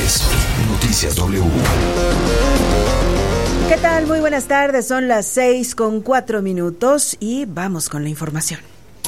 MX, Noticias W. ¿Qué tal? Muy buenas tardes, son las 6:04 y vamos con la información.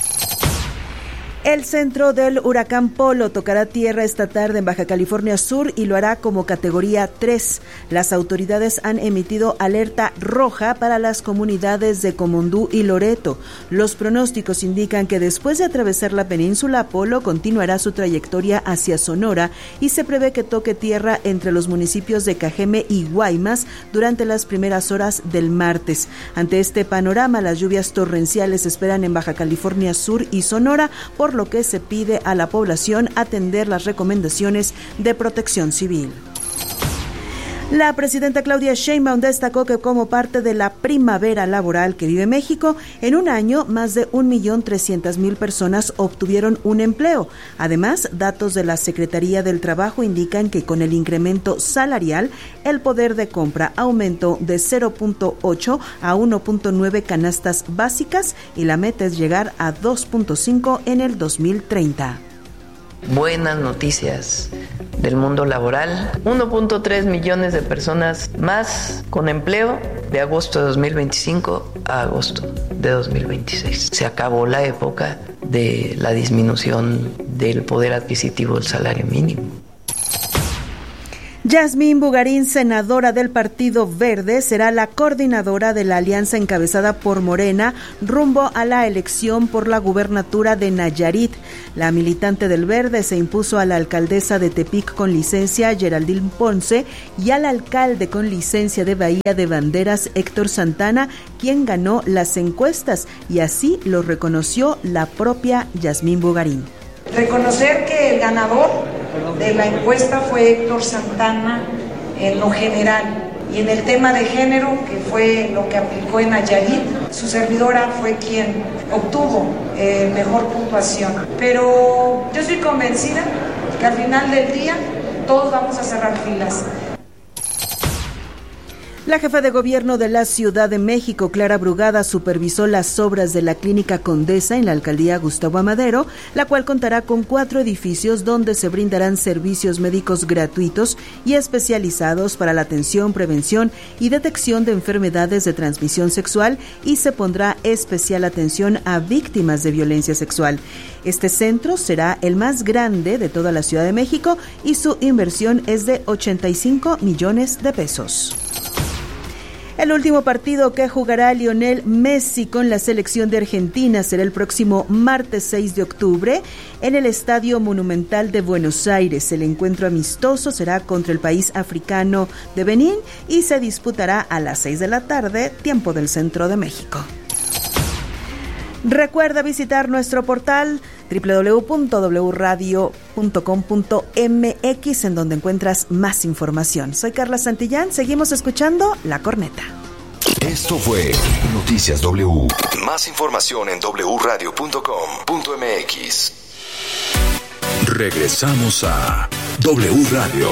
El centro del huracán Polo tocará tierra esta tarde en Baja California Sur y lo hará como categoría 3. Las autoridades han emitido alerta roja para las comunidades de Comondú y Loreto. Los pronósticos indican que después de atravesar la península, Polo continuará su trayectoria hacia Sonora y se prevé que toque tierra entre los municipios de Cajeme y Guaymas durante las primeras horas del martes. Ante este panorama, las lluvias torrenciales se esperan en Baja California Sur y Sonora, por lo que se pide a la población atender las recomendaciones de Protección Civil. La presidenta Claudia Sheinbaum destacó que como parte de la primavera laboral que vive México, en un año más de 1.300.000 personas obtuvieron un empleo. Además, datos de la Secretaría del Trabajo indican que con el incremento salarial, el poder de compra aumentó de 0.8 a 1.9 canastas básicas y la meta es llegar a 2.5 en el 2030. Buenas noticias del mundo laboral. 1.3 millones de personas más con empleo de agosto de 2025 a agosto de 2026. Se acabó la época de la disminución del poder adquisitivo del salario mínimo. Yasmín Bugarín, senadora del Partido Verde, será la coordinadora de la alianza encabezada por Morena rumbo a la elección por la gubernatura de Nayarit. La militante del Verde se impuso a la alcaldesa de Tepic con licencia, Geraldine Ponce, y al alcalde con licencia de Bahía de Banderas, Héctor Santana, quien ganó las encuestas, y así lo reconoció la propia Yasmín Bugarín. Reconocer que el ganador de la encuesta fue Héctor Santana en lo general, y en el tema de género, que fue lo que aplicó en Nayarit, su servidora fue quien obtuvo mejor puntuación. Pero yo estoy convencida que al final del día todos vamos a cerrar filas. La jefa de gobierno de la Ciudad de México, Clara Brugada, supervisó las obras de la Clínica Condesa en la alcaldía Gustavo Amadero, la cual contará con 4 edificios donde se brindarán servicios médicos gratuitos y especializados para la atención, prevención y detección de enfermedades de transmisión sexual, y se pondrá especial atención a víctimas de violencia sexual. Este centro será el más grande de toda la Ciudad de México y su inversión es de 85 millones de pesos. El último partido que jugará Lionel Messi con la selección de Argentina será el próximo martes 6 de octubre en el Estadio Monumental de Buenos Aires. El encuentro amistoso será contra el país africano de Benín y se disputará a las 6 de la tarde, tiempo del centro de México. Recuerda visitar nuestro portal www.wradio.com.mx, en donde encuentras más información. Soy Carla Santillán, seguimos escuchando La Corneta. Esto fue Noticias W. Más información en wradio.com.mx. Regresamos a W Radio.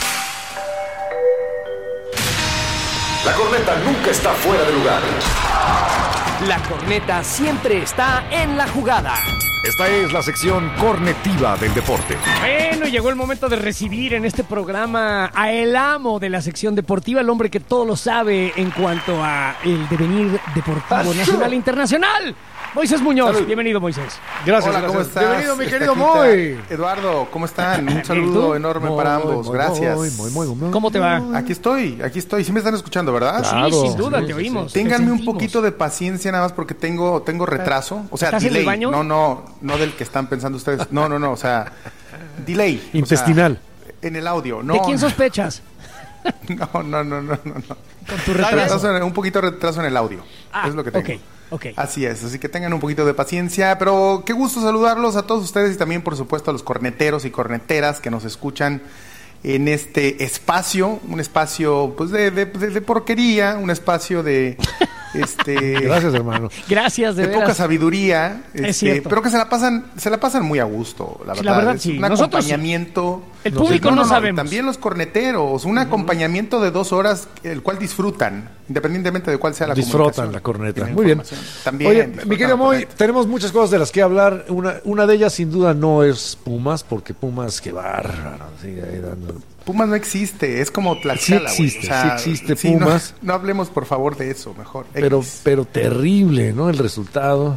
La corneta nunca está fuera de lugar. La corneta siempre está en la jugada. Esta es la sección cornetiva del deporte. Bueno, llegó el momento de recibir en este programa a el amo de la sección deportiva, el hombre que todo lo sabe en cuanto a el devenir deportivo nacional e internacional. Moisés Muñoz, salud. Bienvenido, Moisés. Gracias. Hola, ¿cómo estás? Bienvenido, mi querido Moy. Eduardo, ¿cómo están? Un saludo enorme para ambos. Gracias. ¿Cómo te va? Aquí estoy. Sí me están escuchando, ¿verdad? Claro. Sí, sin duda, te oímos. Ténganme un poquito de paciencia nada más porque tengo retraso. O sea, ¿estás delay. En el baño? No del que están pensando ustedes. No. O sea, delay. Intestinal. O sea, en el audio. No. ¿De quién sospechas? No. Con tu retraso. Un poquito de retraso en el audio. Es lo que tengo. Okay. Así es, así que tengan un poquito de paciencia, pero qué gusto saludarlos a todos ustedes y también, por supuesto, a los corneteros y corneteras que nos escuchan en este espacio, un espacio pues de porquería, un espacio de Gracias, hermano. Gracias, de poca sabiduría, es cierto. pero que se la pasan muy a gusto, la verdad. Sí. Un acompañamiento El público no sabemos. También los corneteros, un acompañamiento de 2 horas, el cual disfrutan, independientemente de cuál sea la disfrutan la corneta. Muy bien. También. Oye, mi querido Moy, tenemos muchas cosas de las que hablar. Una de ellas, sin duda, no es Pumas, porque Pumas, qué bárbaro. Sigue ahí dando. Pumas no existe, es como Tlaxcala. Sí existe Pumas. No hablemos, por favor, de eso, mejor. Pero terrible, ¿no? El resultado.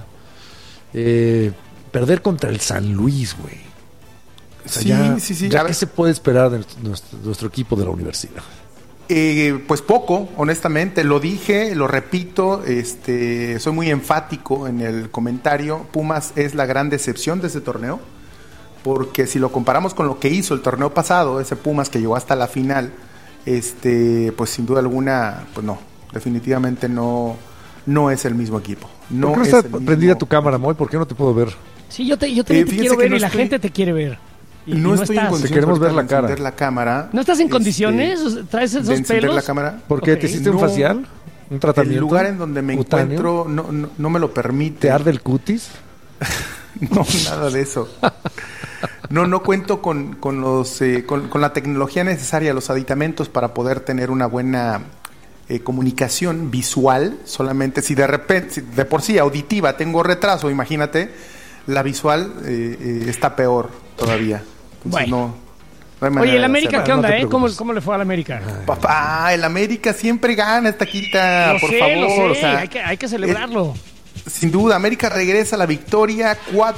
Perder contra el San Luis, güey. O sea, sí. Ya ¿qué se puede esperar de nuestro equipo de la universidad? Pues poco, honestamente. Lo dije, lo repito, soy muy enfático en el comentario. Pumas es la gran decepción de ese torneo, porque si lo comparamos con lo que hizo el torneo pasado, ese Pumas que llegó hasta la final, pues sin duda alguna, pues no, definitivamente no es el mismo equipo. ¿Por qué no está prendida tu cámara, Moy? ¿Por qué no te puedo ver? Sí, yo te quiero ver y la gente te quiere ver. No estoy en condiciones. Te queremos ver la cara. La cámara. ¿No estás en condiciones? ¿Traes esos pelos? La cámara? ¿Por qué? ¿Te hiciste un facial? ¿Un tratamiento? El lugar en donde me encuentro no me lo permite. ¿Te arde el cutis? No, nada de eso. No cuento con la tecnología necesaria, los aditamentos para poder tener una buena comunicación visual. Solamente si de repente, de por sí auditiva tengo retraso, imagínate, la visual está peor todavía. Entonces, bueno. Oye, ¿el América qué onda, ¿Cómo le fue al América? Papá, el América siempre gana esta quita, por favor. Lo sé. O sea, hay que celebrarlo. Sin duda, América regresa a la victoria,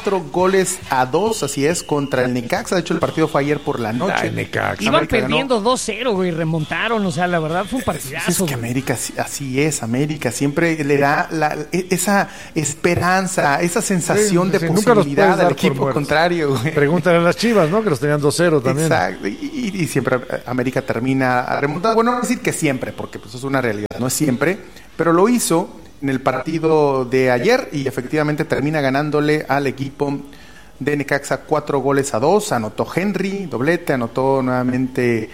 4-2, así es, contra el Necaxa. De hecho, el partido fue ayer por la noche. Iban América perdiendo 2-0, güey, remontaron, o sea, la verdad fue un partidazo. Es que América, así es, América siempre le da esa esperanza, esa sensación de posibilidad al equipo contrario, güey. Pregúntale a las Chivas, ¿no? Que los tenían 2-0 también. Exacto, y siempre América termina remontando. Bueno, no decir que siempre, porque pues es una realidad, no es siempre, pero lo hizo en el partido de ayer y efectivamente termina ganándole al equipo de Necaxa 4-2. Anotó Henry, doblete, anotó nuevamente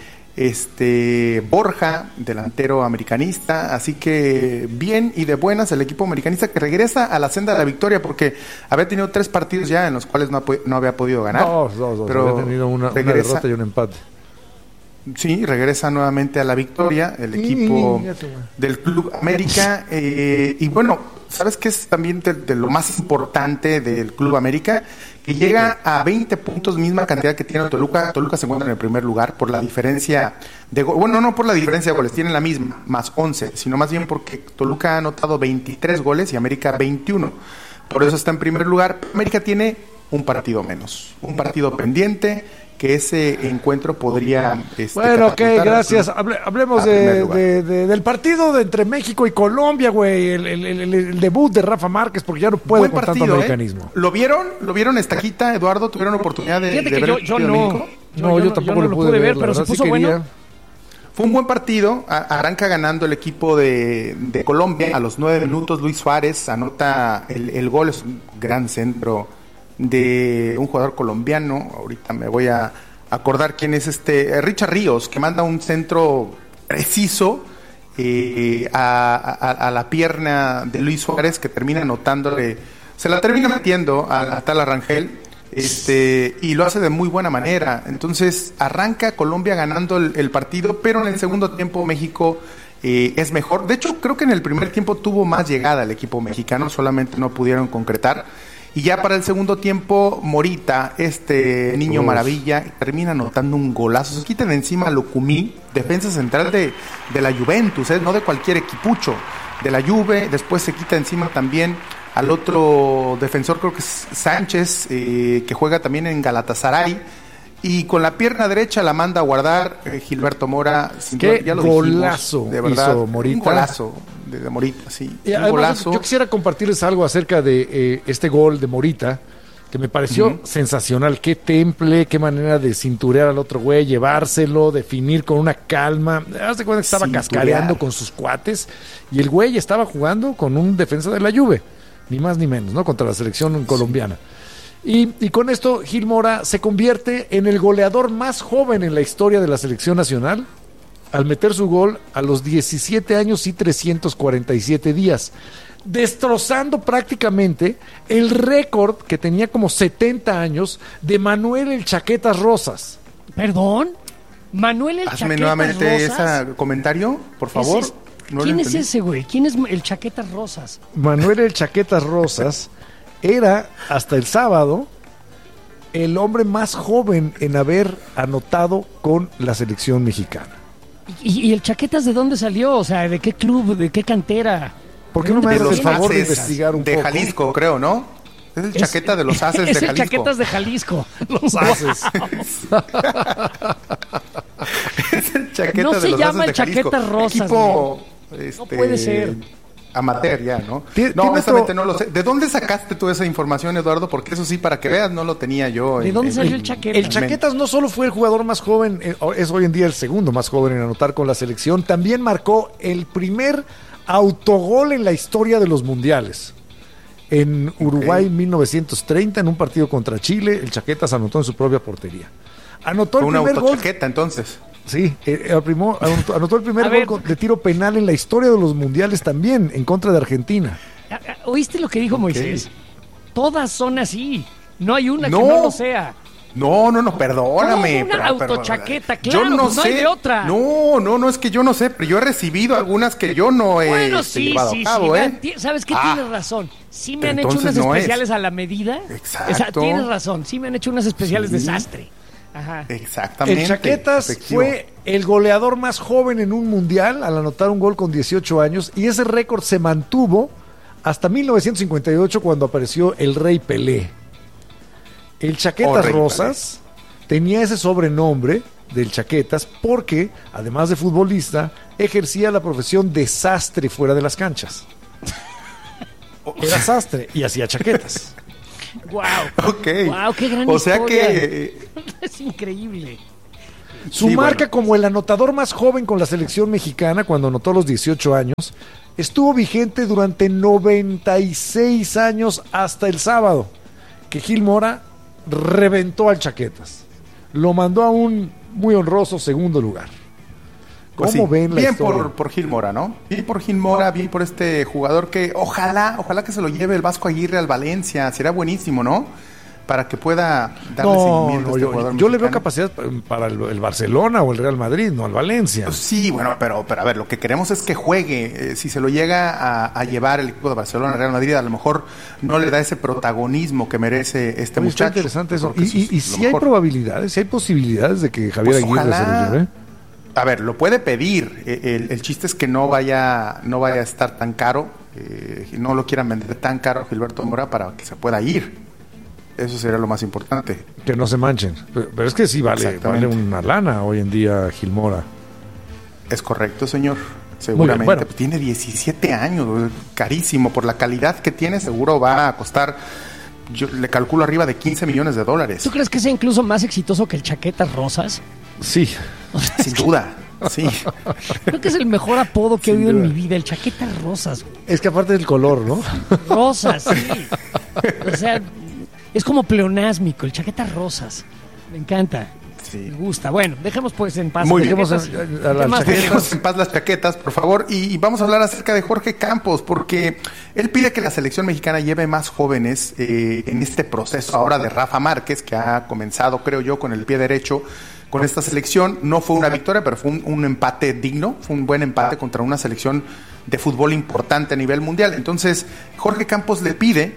Borja, delantero americanista. Así que bien y de buenas el equipo americanista, que regresa a la senda de la victoria, porque había tenido 3 partidos ya en los cuales no había podido ganar. Dos. Pero había tenido una derrota y un empate. Sí, regresa nuevamente a la victoria el equipo del Club América. Y bueno, ¿sabes qué es también de lo más importante del Club América? Que llega a 20 puntos, misma cantidad que tiene Toluca. Toluca se encuentra en el primer lugar por la diferencia de goles. Bueno, no por la diferencia de goles, tienen la misma, más 11, sino más bien porque Toluca ha anotado 23 goles y América 21. Por eso está en primer lugar. América tiene un partido menos, un partido pendiente, que ese encuentro podría... bueno, ok, gracias. Hablemos del partido entre México y Colombia, güey. El debut de Rafa Márquez, porque ya no puede con tanto americanismo. ¿Lo vieron estaquita, Eduardo? ¿Tuvieron oportunidad de ver yo no. Yo tampoco lo pude ver, pero se puso bueno. Fue un buen partido. Arranca ganando el equipo de Colombia. A los 9 minutos, Luis Suárez anota el gol. Es un gran centro de un jugador colombiano. Ahorita me voy a acordar quién es Richard Ríos, que manda un centro preciso a la pierna de Luis Suárez, que termina anotándole, se la termina metiendo a tal Arrangel, y lo hace de muy buena manera. Entonces arranca Colombia ganando el partido, pero en el segundo tiempo México es mejor. De hecho, creo que en el primer tiempo tuvo más llegada el equipo mexicano, solamente no pudieron concretar. Y ya para el segundo tiempo, Morita, niño maravilla, termina anotando un golazo. Se quita de encima a Locumí, defensa central de la Juventus, no de cualquier equipucho, de la Juve. Después se quita encima también al otro defensor, creo que es Sánchez, que juega también en Galatasaray. Y con la pierna derecha la manda a guardar Gilberto Mora. Qué golazo de verdad, hizo Morita. Un golazo de Morita, sí. Y además, golazo. Yo quisiera compartirles algo acerca de este gol de Morita, que me pareció sensacional. Qué temple, qué manera de cinturear al otro güey, llevárselo, definir con una calma. Haz de cuenta que estaba cascareando con sus cuates y el güey estaba jugando con un defensa de la Juve, ni más ni menos, ¿no? Contra la selección colombiana. Y con esto Gil Mora se convierte en el goleador más joven en la historia de la selección nacional al meter su gol a los 17 años y 347 días, destrozando prácticamente el récord que tenía como 70 años de Manuel el Chaquetas Rosas. ¿Perdón? ¿Manuel el Hazme Chaquetas nuevamente Rosas? ese comentario, por favor. ¿Quién es ese, güey? ¿Quién es el Chaquetas Rosas? Manuel el Chaquetas Rosas era, hasta el sábado, el hombre más joven en haber anotado con la selección mexicana. ¿Y el Chaquetas de dónde salió? O sea, ¿de qué club? ¿De qué cantera? ¿Por qué no me De haces los el favor de Aces investigar un de poco? Jalisco, creo, ¿no? Es el Chaqueta de los Aces de Es el Jalisco. Chaquetas de Jalisco. Los Aces. Es el Chaqueta No de se los llama Aces de el Jalisco. Chaquetas Rosas, Equipo, No puede ser. Amateur ya, ¿no? ¿Tiene No, honestamente otro- no lo sé. ¿De dónde sacaste tú esa información, Eduardo? Porque eso sí, para que veas, no lo tenía yo. ¿De dónde salió el Chaquetas? El Chaquetas no solo fue el jugador más joven, es hoy en día el segundo más joven en anotar con la selección, también marcó el primer autogol en la historia de los mundiales. En Uruguay 1930, en un partido contra Chile, el Chaquetas anotó en su propia portería. Anotó Fue el una primer gol. autochaqueta, entonces. Sí, anotó el primer A ver. gol de tiro penal en la historia de los mundiales también, en contra de Argentina. ¿Oíste lo que dijo Moisés? Todas son así. No hay una No. que no lo sea. No, perdóname. Una pero- autochaqueta, yo claro, no pues no sé. hay de otra. No, es que yo no sé, pero yo he recibido algunas que yo no he Bueno, sí, llevado sí, a cabo, sí. ¿eh? ¿Sabes qué? Ah. Tienes razón. Sí me Pero han hecho entonces unas no es. especiales a la medida. Exacto. O sea, tienes razón. Sí me han hecho unas especiales Sí. desastre. Ajá. Exactamente. El Chaquetas efectivo. fue el goleador más joven en un mundial al anotar un gol con 18 años y ese récord se mantuvo hasta 1958 cuando apareció el Rey Pelé. El Chaquetas Rey Rosas tenía ese sobrenombre del Chaquetas porque, además de futbolista, ejercía la profesión de sastre fuera de las canchas. Era sastre y hacía chaquetas. Wow. Ok. Wow, qué gran O sea historia. que Es increíble. Su Sí, marca bueno. como el anotador más joven con la selección mexicana cuando anotó a los 18 años estuvo vigente durante 96 años hasta el sábado, que Gil Mora reventó al Chaquetas. Lo mandó a un muy honroso segundo lugar. ¿Cómo pues sí, ven la bien historia? por Gil Mora, ¿no? Bien por Gil Mora, bien por este jugador que ojalá que se lo lleve el Vasco Aguirre al Valencia. Será buenísimo, ¿no? Para que pueda darle seguimiento a este jugador yo le veo mexicano. capacidad para el Barcelona o el Real Madrid, no al Valencia. Pues sí, bueno, pero a ver, lo que queremos es que juegue. Si se lo llega a llevar el equipo de Barcelona, Real Madrid, a lo mejor no le da ese protagonismo que merece este Oye, está muchacho. interesante eso. Yo creo que Y eso es si lo hay mejor. probabilidades, si hay posibilidades de que Javier Pues Aguirre se ojalá. lo lleve. A ver, lo puede pedir. El chiste es que no vaya a estar tan caro, no lo quieran vender tan caro Gilberto Mora para que se pueda ir. Eso sería lo más importante. Que no se manchen. Pero es que sí vale Exactamente. una lana hoy en día Gilmora. Es correcto, señor. Seguramente. bueno. Pues tiene 17 años, carísimo. Por la calidad que tiene, seguro va a costar, yo le calculo arriba de $15 millones. ¿Tú crees que sea incluso más exitoso que el Chaquetas Rosas? Sí. Sin duda. Sí. Creo que es el mejor apodo que he Sin oído en duda. mi vida, el Chaquetas Rosas. Es que aparte del color, ¿no? Rosas, sí. O sea, es como pleonásmico, el Chaquetas Rosas. Me encanta. Sí. Me gusta. Bueno, dejemos pues en paz. Muy bien. Chaquetas. Dejemos a las ¿Qué más chaquetas. Dejemos en paz las chaquetas, por favor, y vamos a hablar acerca de Jorge Campos, porque él pide que la selección mexicana lleve más jóvenes en este proceso ahora de Rafa Márquez, que ha comenzado, creo yo, con el pie derecho con esta selección. No fue una victoria, pero fue un empate digno, fue un buen empate contra una selección de fútbol importante a nivel mundial. Entonces, Jorge Campos le pide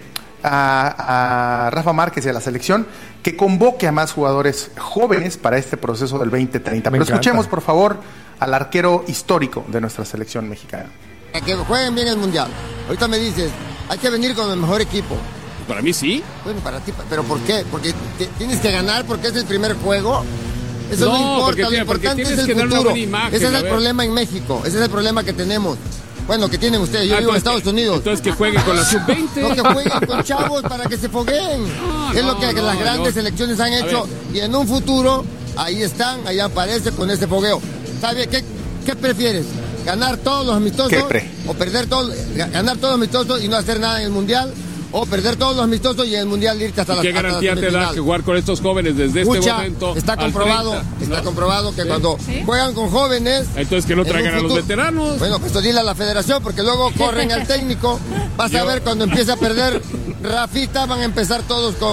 a Rafa Márquez y a la selección que convoque a más jugadores jóvenes para este proceso del 2030. Me Pero encanta. escuchemos, por favor, al arquero histórico de nuestra selección mexicana. Para que jueguen bien el mundial. Ahorita me dices, hay que venir con el mejor equipo. Para mí sí. Bueno, para ti, ¿pero por qué? Porque tienes que ganar porque es el primer juego. Eso no, No, importa, porque lo tienes importante es el que dar una futuro. buena imagen, Ese es a el ver. problema en México, ese es el problema que tenemos. Bueno, que tienen ustedes, yo vivo en Estados Unidos. Entonces que jueguen con la sub-20. No, que jueguen con chavos para que se fogueen. Es lo que las grandes selecciones han hecho. Y en un futuro, ahí están, ahí aparece con ese fogueo. ¿Sabe qué prefieres? ¿Ganar todos los amistosos? ¿O perder todos? ¿Ganar todos los amistosos y no hacer nada en el mundial? ¿O perder todos los amistosos y en el mundial irte hasta la ¿Qué garantía te da que jugar con estos jóvenes desde este momento? Está al comprobado, 30? está ¿No? comprobado que ¿Sí? cuando juegan con jóvenes. Entonces que no en traigan un a los futuro- veteranos. Bueno, pues dile a la federación, porque luego corren al técnico. Vas a ver cuando empiece a perder Rafita, van a empezar todos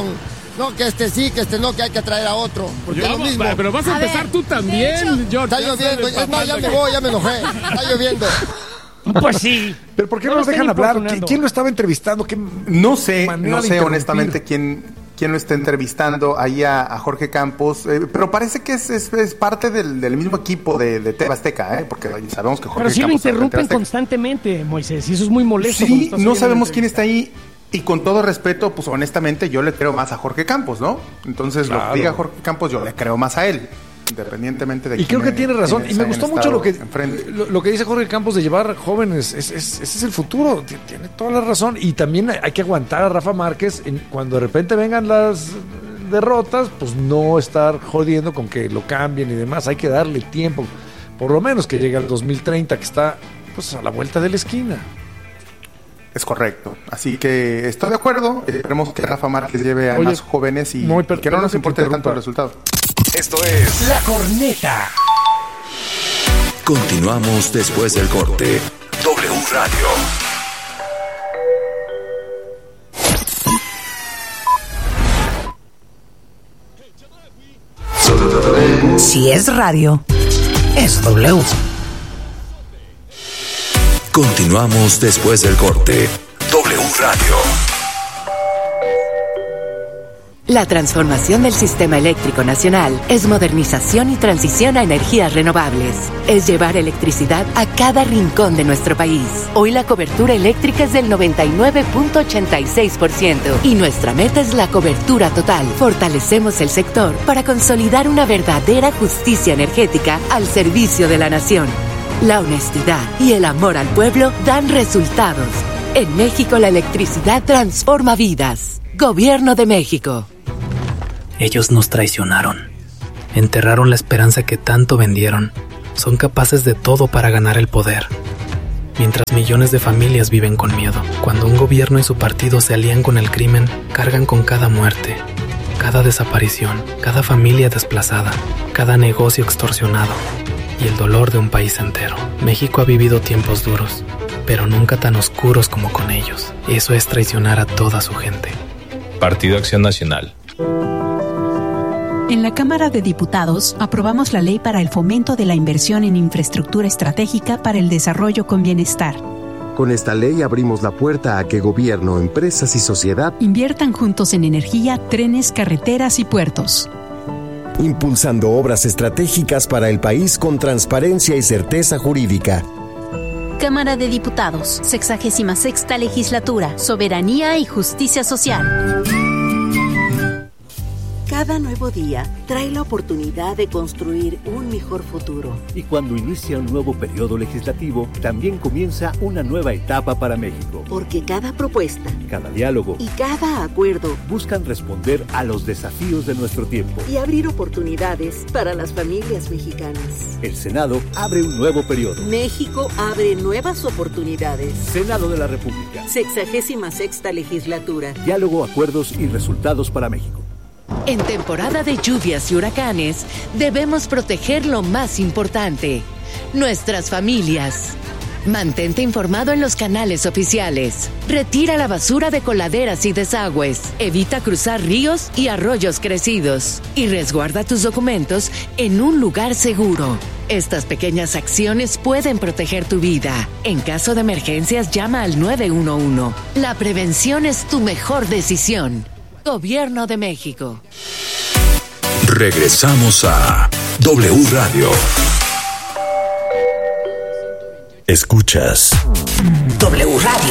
No, que sí, que no, que hay que traer a otro. Porque es lo mismo. Pero vas a empezar tú también, George. Está lloviendo, es más, ya me voy, ya me enojé. Está lloviendo. Pues sí. ¿Pero por qué no nos dejan hablar? ¿Quién lo estaba entrevistando? No sé honestamente quién lo está entrevistando ahí a Jorge Campos, pero parece que es parte del mismo equipo de TV Azteca, porque sabemos que Jorge Campos... Pero sí lo interrumpen constantemente, Moisés, y eso es muy molesto. Sí, no sabemos quién está ahí. Y con todo respeto, pues honestamente yo le creo más a Jorge Campos, ¿no? Entonces, claro, lo que diga Jorge Campos, yo le creo más a él, independientemente de... Y creo que tiene razón, y me gustó mucho lo que dice Jorge Campos de llevar jóvenes, ese es el futuro, tiene toda la razón. Y también hay que aguantar a Rafa Márquez, cuando de repente vengan las derrotas, pues no estar jodiendo con que lo cambien y demás, hay que darle tiempo, por lo menos que llegue al 2030, que está pues a la vuelta de la esquina. Es correcto, así que estoy de acuerdo. Esperemos que Rafa Márquez lleve a más jóvenes y que no nos importe tanto el resultado. Esto es La Corneta. Continuamos después del corte. W Radio. Si es radio, es W. Continuamos después del corte. W Radio. La transformación del sistema eléctrico nacional es modernización y transición a energías renovables. Es llevar electricidad a cada rincón de nuestro país. Hoy la cobertura eléctrica es del 99.86% y nuestra meta es la cobertura total. Fortalecemos el sector para consolidar una verdadera justicia energética al servicio de la nación. La honestidad y el amor al pueblo dan resultados. En México la electricidad transforma vidas. Gobierno de México. Ellos nos traicionaron. Enterraron la esperanza que tanto vendieron. Son capaces de todo para ganar el poder. Mientras millones de familias viven con miedo. Cuando un gobierno y su partido se alían con el crimen, cargan con cada muerte, cada desaparición, cada familia desplazada, cada negocio extorsionado y el dolor de un país entero. México ha vivido tiempos duros, pero nunca tan oscuros como con ellos. Eso es traicionar a toda su gente. Partido Acción Nacional. En la Cámara de Diputados aprobamos la Ley para el Fomento de la Inversión en Infraestructura Estratégica para el Desarrollo con Bienestar. Con esta ley abrimos la puerta a que gobierno, empresas y sociedad inviertan juntos en energía, trenes, carreteras y puertos. Impulsando obras estratégicas para el país con transparencia y certeza jurídica. Cámara de Diputados, 66ª Legislatura, Soberanía y Justicia Social. Cada nuevo día trae la oportunidad de construir un mejor futuro. Y cuando inicia un nuevo periodo legislativo, también comienza una nueva etapa para México. Porque cada propuesta, cada diálogo y cada acuerdo buscan responder a los desafíos de nuestro tiempo y abrir oportunidades para las familias mexicanas. El Senado abre un nuevo periodo. México abre nuevas oportunidades. Senado de la República. 66ª Legislatura. Diálogo, acuerdos y resultados para México. En temporada de lluvias y huracanes, debemos proteger lo más importante, nuestras familias. Mantente informado en los canales oficiales. Retira la basura de coladeras y desagües. Evita cruzar ríos y arroyos crecidos. Y resguarda tus documentos en un lugar seguro. Estas pequeñas acciones pueden proteger tu vida. En caso de emergencias, llama al 911. La prevención es tu mejor decisión. Gobierno de México. Regresamos a W Radio. Escuchas W Radio.